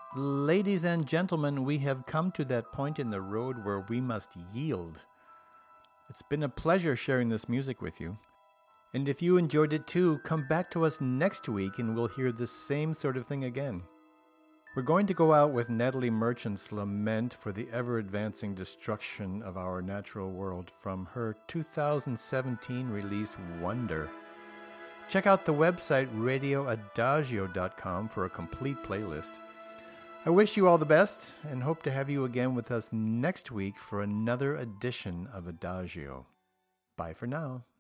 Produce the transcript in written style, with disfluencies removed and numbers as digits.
Ladies and gentlemen, we have come to that point in the road where we must yield. It's been a pleasure sharing this music with you. And if you enjoyed it too, come back to us next week and we'll hear the same sort of thing again. We're going to go out with Natalie Merchant's lament for the ever-advancing destruction of our natural world from her 2017 release, Wonder. Check out the website radioadagio.com for a complete playlist. I wish you all the best and hope to have you again with us next week for another edition of Adagio. Bye for now.